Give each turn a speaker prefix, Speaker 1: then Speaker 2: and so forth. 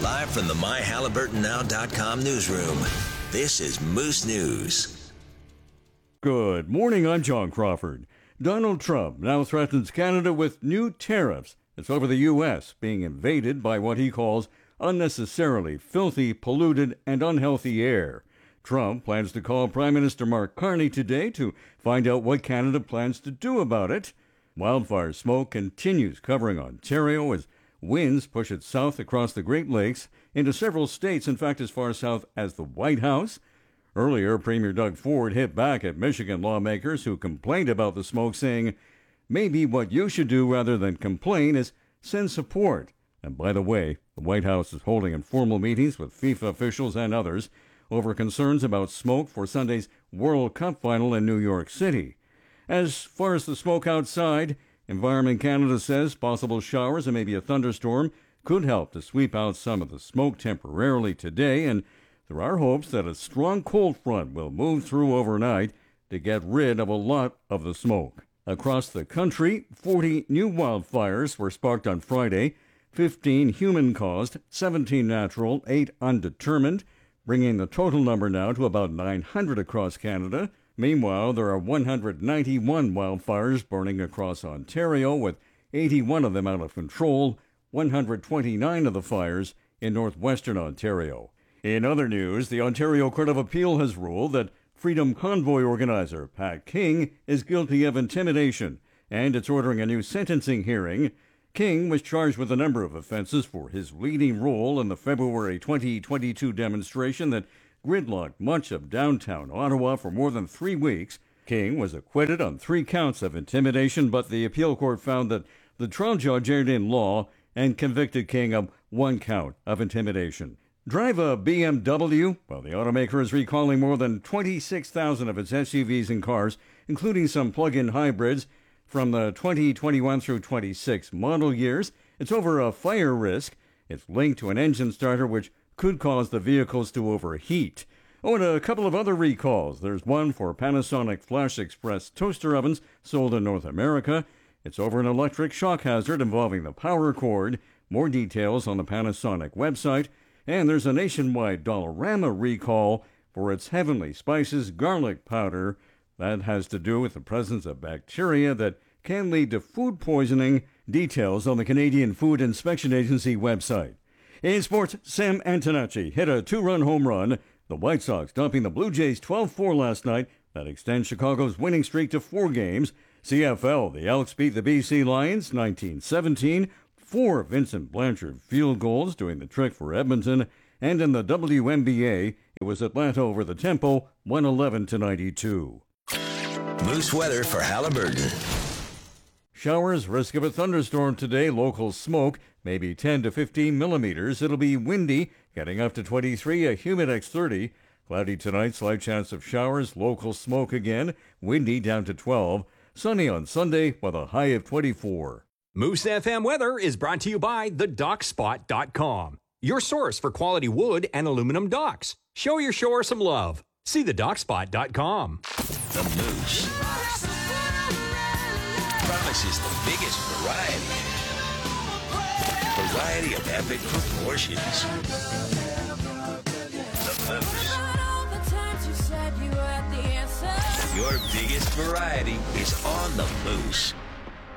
Speaker 1: Live from the MyHalliburtonNow.com newsroom, this is Moose News.
Speaker 2: Good morning, I'm John Crawford. Donald Trump now threatens Canada with new tariffs. It's over the U.S. being invaded by what he calls unnecessarily filthy, polluted, and unhealthy air. Trump plans to call Prime Minister Mark Carney today to find out what Canada plans to do about it. Wildfire smoke continues covering Ontario as winds push it south across the Great Lakes into several states, in fact, as far south as the White House. Earlier, Premier Doug Ford hit back at Michigan lawmakers who complained about the smoke, saying, maybe what you should do rather than complain is send support. And by the way, the White House is holding informal meetings with FIFA officials and others over concerns about smoke for Sunday's World Cup final in New York City. As far as the smoke outside, Environment Canada says possible showers and maybe a thunderstorm could help to sweep out some of the smoke temporarily today, and there are hopes that a strong cold front will move through overnight to get rid of a lot of the smoke. Across the country, 40 new wildfires were sparked on Friday, 15 human-caused, 17 natural, 8 undetermined, bringing the total number now to about 900 across Canada. Meanwhile, there are 191 wildfires burning across Ontario, with 81 of them out of control, 129 of the fires in northwestern Ontario. In other news, the Ontario Court of Appeal has ruled that Freedom Convoy organizer Pat King is guilty of intimidation, and it's ordering a new sentencing hearing. King was charged with a number of offenses for his leading role in the February 2022 demonstration that gridlocked much of downtown Ottawa for more than 3 weeks. King was acquitted on 3 counts of intimidation, but the appeal court found that the trial judge erred in law and convicted King of 1 count of intimidation. Drive a BMW? Well, the automaker is recalling more than 26,000 of its SUVs and cars, including some plug-in hybrids, from the 2021 through 26 model years. It's over a fire risk. It's linked to an engine starter which could cause the vehicles to overheat. Oh, and a couple of other recalls. There's one for Panasonic Flash Express toaster ovens sold in North America. It's over an electric shock hazard involving the power cord. More details on the Panasonic website. And there's a nationwide Dollarama recall for its Heavenly Spices garlic powder. That has to do with the presence of bacteria that can lead to food poisoning. Details on the Canadian Food Inspection Agency website. In sports, Sam Antonacci hit a 2-run home run. The White Sox dumping the Blue Jays 12-4 last night. That extends Chicago's winning streak to 4 games. CFL, the Elks beat the BC Lions 19-17. 4 Vincent Blanchard field goals doing the trick for Edmonton. And in the WNBA, it was Atlanta over the Tempo, 111-92.
Speaker 1: Moose weather for Halliburton.
Speaker 2: Showers, risk of a thunderstorm today, local smoke, maybe 10 to 15 millimeters. It'll be windy, getting up to 23, a Humidex 30. Cloudy tonight, slight chance of showers, local smoke again, windy down to 12. Sunny on Sunday with a high of 24.
Speaker 3: Moose FM weather is brought to you by thedockspot.com, your source for quality wood and aluminum docks. Show your shore some love. See thedockspot.com.
Speaker 1: The Moose promises the biggest variety of epic proportions. The Moose. Your biggest variety is on the Moose.